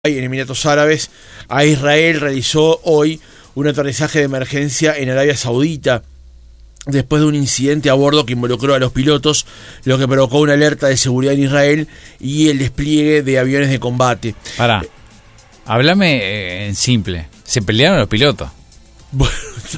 En Emiratos Árabes a Israel realizó hoy un aterrizaje de emergencia en Arabia Saudita después de un incidente a bordo que involucró a los pilotos, lo que provocó una alerta de seguridad en Israel y el despliegue de aviones de combate. Pará, háblame en simple. Se pelearon los pilotos. Bueno,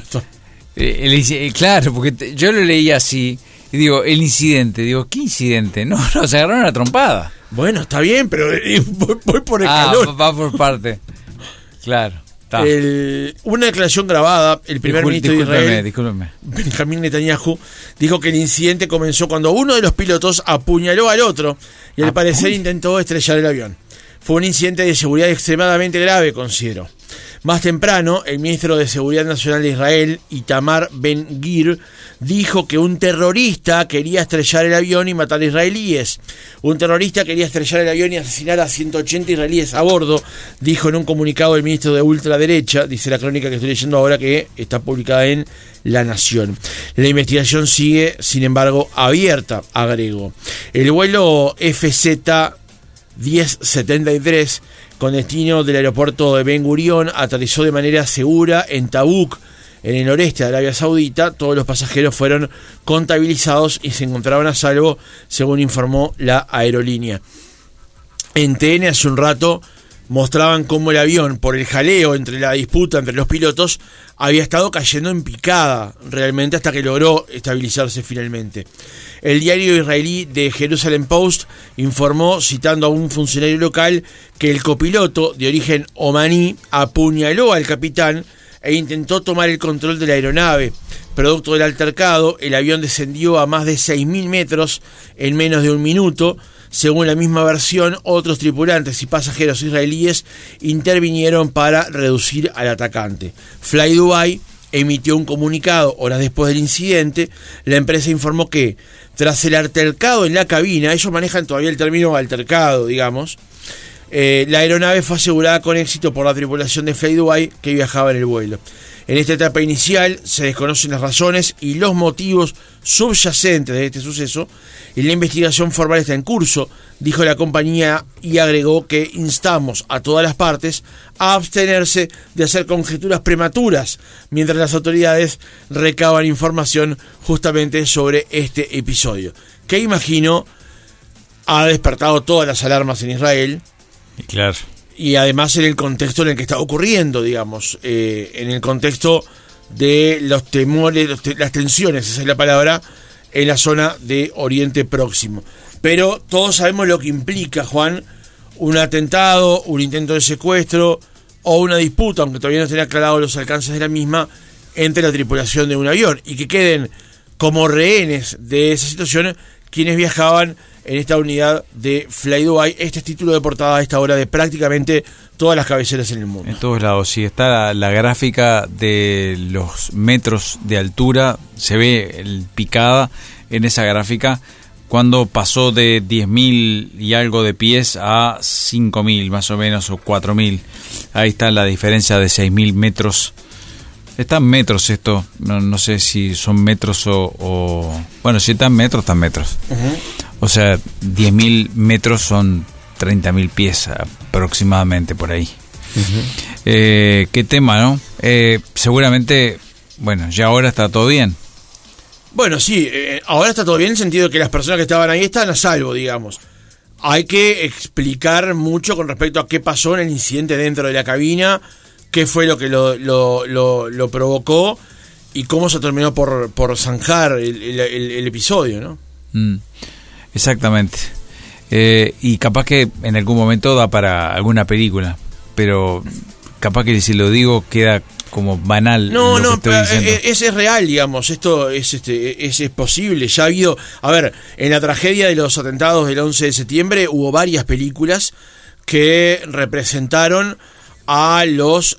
claro, porque yo lo leí así y digo, el incidente, ¿qué incidente? No, se agarraron a trompada. Bueno, está bien, pero voy por el calor. Va por parte. Claro. Una declaración grabada, el primer ministro de Israel, discúlpeme. Benjamín Netanyahu, dijo que el incidente comenzó cuando uno de los pilotos apuñaló al otro y al parecer intentó estrellar el avión. Fue un incidente de seguridad extremadamente grave, consideró. Más temprano, el ministro de Seguridad Nacional de Israel, Itamar Ben-Gvir, dijo que un terrorista quería estrellar el avión y matar a israelíes. Un terrorista quería estrellar el avión y asesinar a 180 israelíes a bordo, dijo en un comunicado el ministro de ultraderecha, dice la crónica que estoy leyendo ahora, que está publicada en La Nación. La investigación sigue, sin embargo, abierta, agregó. El vuelo FZ-1073 con destino del aeropuerto de Ben Gurión aterrizó de manera segura en Tabuk, en el noreste de Arabia Saudita. Todos los pasajeros fueron contabilizados y se encontraban a salvo, según informó la aerolínea. En TN hace un rato mostraban cómo el avión, por el jaleo entre la disputa entre los pilotos, había estado cayendo en picada realmente hasta que logró estabilizarse finalmente. El diario israelí The Jerusalem Post informó, citando a un funcionario local, que el copiloto de origen omaní apuñaló al capitán e intentó tomar el control de la aeronave. Producto del altercado, el avión descendió a más de 6.000 metros en menos de un minuto. Según la misma versión, otros tripulantes y pasajeros israelíes intervinieron para reducir al atacante. Fly Dubai emitió un comunicado horas después del incidente. La empresa informó que, tras el altercado en la cabina, ellos manejan todavía el término altercado, digamos, la aeronave fue asegurada con éxito por la tripulación de Fly Dubai que viajaba en el vuelo. En esta etapa inicial se desconocen las razones y los motivos subyacentes de este suceso y la investigación formal está en curso, dijo la compañía, y agregó que instamos a todas las partes a abstenerse de hacer conjeturas prematuras mientras las autoridades recaban información justamente sobre este episodio, que imagino ha despertado todas las alarmas en Israel. Claro. Y además en el contexto en el que está ocurriendo, digamos, en el contexto de los temores, las tensiones, esa es la palabra, en la zona de Oriente Próximo. Pero todos sabemos lo que implica, Juan, un atentado, un intento de secuestro o una disputa, aunque todavía no estén aclarados los alcances de la misma, entre la tripulación de un avión, y que queden como rehenes de esa situación quienes viajaban en esta unidad de Fly Dubai. Este es título de portada a esta hora de prácticamente todas las cabeceras en el mundo. En todos lados, sí, está la gráfica de los metros de altura, se ve el picada en esa gráfica, cuando pasó de 10.000 y algo de pies a 5.000 más o menos, o 4.000. Ahí está la diferencia de 6.000 metros. Están metros esto, no sé si son metros o bueno, si están metros, están metros. Uh-huh. O sea, 10.000 metros son 30.000 pies aproximadamente, por ahí. Uh-huh. Qué tema, ¿no? Seguramente, bueno, ya ahora está todo bien. Bueno, sí, ahora está todo bien en el sentido de que las personas que estaban ahí están a salvo, digamos. Hay que explicar mucho con respecto a qué pasó en el incidente dentro de la cabina, qué fue lo que lo provocó y cómo se terminó por zanjar el episodio, ¿no? Exactamente. Y capaz que en algún momento da para alguna película, pero capaz que si lo digo queda como banal. No, que estoy diciendo. Es real, digamos, esto es posible. Ya ha habido, a ver, en la tragedia de los atentados del 11 de septiembre hubo varias películas que representaron a los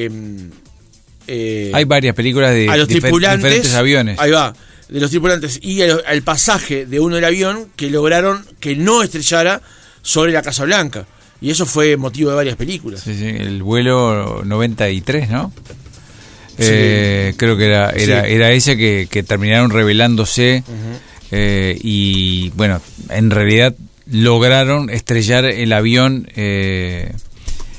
hay varias películas de diferentes aviones. Ahí va, de los tripulantes y al pasaje de uno del avión que lograron que no estrellara sobre la Casa Blanca. Y eso fue motivo de varias películas. Sí, el vuelo 93, ¿no? Sí. Creo que era ese que terminaron revelándose. Uh-huh. Y bueno, en realidad lograron estrellar el avión